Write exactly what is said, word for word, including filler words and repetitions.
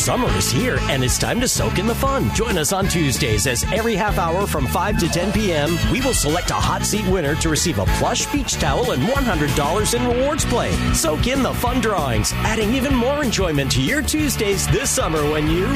Summer is here, and it's time to soak in the fun. Join us on Tuesdays as every half hour from five to ten p.m., we will select a hot seat winner to receive a plush beach towel and one hundred dollars in rewards play. Soak in the fun drawings, adding even more enjoyment to your Tuesdays this summer when you